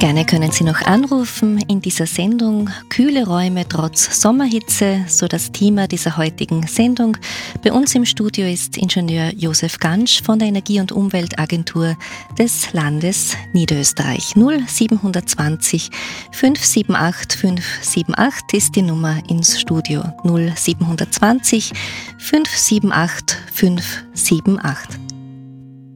Gerne können Sie noch anrufen in dieser Sendung Kühle Räume trotz Sommerhitze, so das Thema dieser heutigen Sendung. Bei uns im Studio ist Ingenieur Josef Gansch von der Energie- und Umweltagentur des Landes Niederösterreich. 0720 578 578 ist die Nummer ins Studio. 0720 578 578.